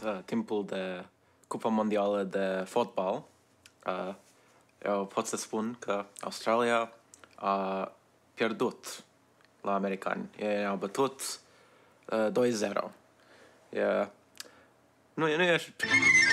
timpul de Cupa Mondială de fotbal, eu pot să spun că Australia a pierdut la americani. Ei au bătut 2-0. Nu e